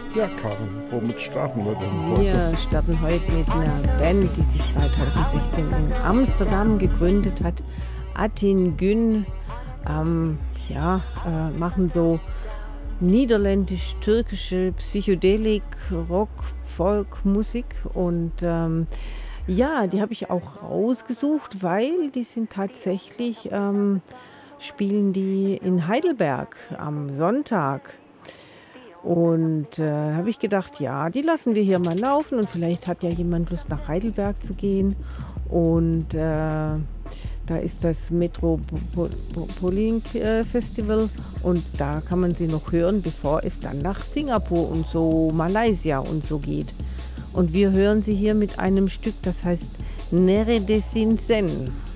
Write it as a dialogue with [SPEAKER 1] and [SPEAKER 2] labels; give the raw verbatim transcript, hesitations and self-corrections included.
[SPEAKER 1] Ja, Karin, womit starten wir denn heute?
[SPEAKER 2] Wir starten heute mit einer Band, die sich zweitausendsechzehn in Amsterdam gegründet hat. Atin Gün, ähm, ja, äh, machen so niederländisch-türkische Psychedelik, Rock, Folk, Musik und ähm, ja, die habe ich auch rausgesucht, weil die sind tatsächlich, ähm, spielen die in Heidelberg am Sonntag. Und äh, habe ich gedacht, ja, die lassen wir hier mal laufen und vielleicht hat ja jemand Lust nach Heidelberg zu gehen. Und äh, da ist das Metropolitan äh, Festival und da kann man sie noch hören, bevor es dann nach Singapur und so Malaysia und so geht. Und wir hören sie hier mit einem Stück, das heißt Neredesin Sen.